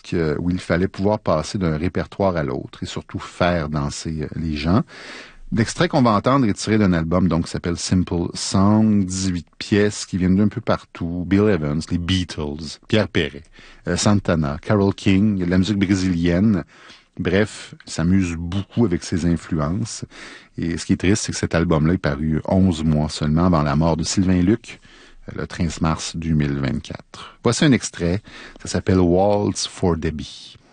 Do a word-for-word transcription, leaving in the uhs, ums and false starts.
époque euh, où il fallait pouvoir passer d'un répertoire à l'autre et surtout faire danser euh, les gens. L'extrait qu'on va entendre est tiré d'un album donc qui s'appelle Simple Song, dix-huit pièces qui viennent d'un peu partout. Bill Evans, les Beatles, Pierre Perret, euh, Santana, Carole King, de la musique brésilienne. Bref, il s'amuse beaucoup avec ses influences. Et ce qui est triste, c'est que cet album-là est paru onze mois seulement avant la mort de Sylvain Luc, le treize mars deux mille vingt-quatre. Voici un extrait, ça s'appelle Waltz for Debbie.